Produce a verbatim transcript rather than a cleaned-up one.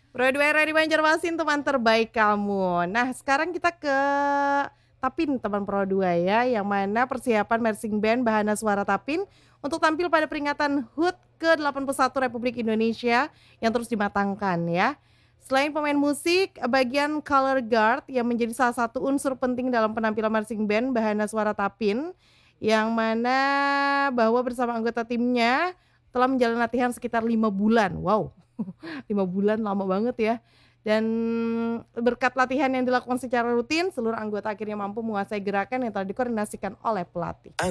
Broadway R R I Banjarmasin, teman terbaik kamu. Nah, sekarang kita ke Tapin, teman Pro dua ya, yang mana persiapan marching band Bahana Suara Tapin untuk tampil pada peringatan H U T ke delapan puluh satu Republik Indonesia yang terus dimatangkan ya. Selain pemain musik, bagian color guard yang menjadi salah satu unsur penting dalam penampilan marching band Bahana Suara Tapin, yang mana bahwa bersama anggota timnya telah menjalani latihan sekitar lima bulan. Wow, lima bulan lama banget ya. Dan berkat latihan yang dilakukan secara rutin, seluruh anggota akhirnya mampu menguasai gerakan yang telah dikoordinasikan oleh pelatih.